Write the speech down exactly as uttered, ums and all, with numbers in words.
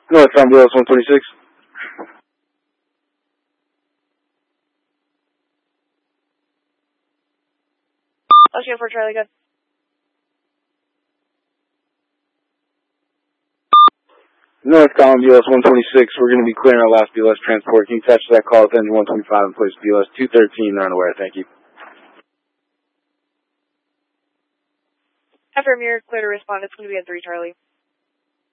Northbound B L S one twenty-six. Ocean for Charlie, good. North column B L S one twenty-six, we're going to be clearing our last B L S transport. Can you attach that call with engine one twenty-five and place B L S two thirteen, they're unaware, thank you. After mirror, clear to respond, it's going to be at three Charlie.